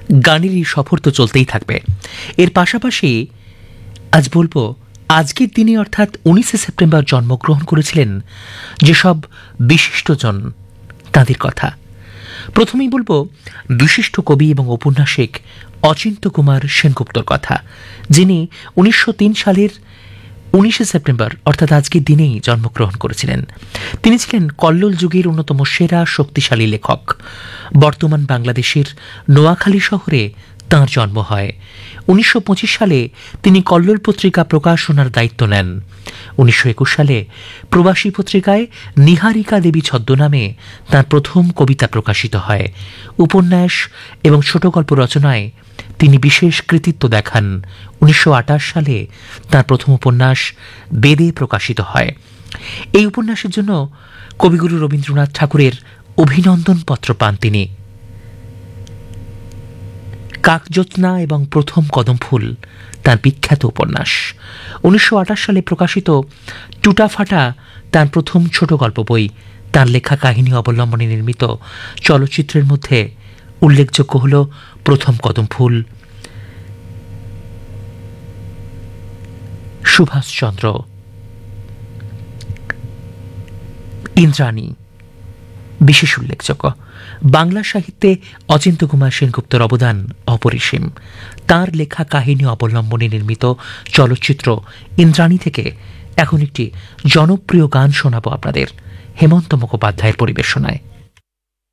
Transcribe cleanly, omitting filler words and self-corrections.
গানের এই সফর তো চলতেই থাকবে। এর পাশাপাশি আজ বলবো আজকের দিনে অর্থাৎ 19শে সেপ্টেম্বর জন্মগ্রহণ করেছিলেন যেসব বিশিষ্টজন তাঁদের কথা। প্রথমেই বলবো বিশিষ্ট কবি এবং ঔপন্যাসিক অচিন্ত্য কুমার সেনগুপ্তর কথা, যিনি 1903 সালের 19শে সেপ্টেম্বর অর্থাৎ আজকের দিনেই জন্মগ্রহণ করেছিলেন। তিনি ছিলেন কল্লোল যুগের অন্যতম সেরা শক্তিশালী লেখক। বর্তমান বাংলাদেশের নোয়াখালী শহরে তাঁর জন্ম হয়। 1925 সালে তিনি কল্লোল পত্রিকা প্রকাশনার দায়িত্ব নেন। 1921 সালে প্রবাসী পত্রিকায় নিহারিকা দেবী ছদ্মনামে তাঁর প্রথম কবিতা প্রকাশিত হয়। উপন্যাস এবং ছোট গল্প রচনায় তিনি বিশেষ কৃতিত্ব দেখান। 1928 সালে তাঁর প্রথম উপন্যাস বেদে প্রকাশিত হয়। এই উপন্যাসের জন্য কবিগুরু রবীন্দ্রনাথ ঠাকুরের অভিনন্দন পত্র পান তিনি। কাকজ্যোৎস্না এবং প্রথম কদম ফুল তাঁর বিখ্যাত উপন্যাস। 1928 সালে প্রকাশিত টুটাফাটা তাঁর প্রথম ছোট গল্প বই। তাঁর লেখা কাহিনী অবলম্বনে নির্মিত চলচ্চিত্রের মধ্যে উল্লেখযোগ্য হল প্রথম কদম ফুল, সুভাষচন্দ্র, ইন্দ্রাণী বিশেষ উল্লেখযোগ্য। বাংলা সাহিত্যে অচিন্ত্য কুমার সেনগুপ্তর অবদান অপরিসীম। তাঁর লেখা কাহিনী অবলম্বনে নির্মিত চলচ্চিত্র ইন্দ্রাণী থেকে এখন একটি জনপ্রিয় গান শোনাবো আপনাদের, হেমন্ত মুখোপাধ্যায়ের পরিবেশনায়।